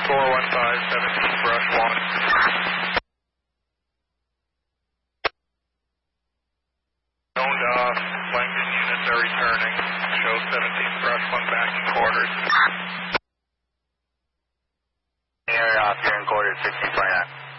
415, 17 brush 1. Zoned off, Langdon units are returning. Show 17 brush 1 back in quarters. Area off here in quarters, 1629.